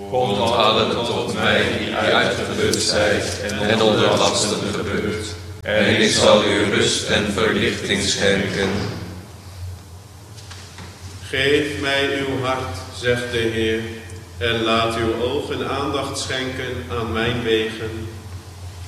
Komt allen tot mij die uitgeput zijt en onder lasten gebeurt. En ik zal u rust en verlichting schenken. Geef mij uw hart, zegt de Heer, en laat uw ogen aandacht schenken aan mijn wegen.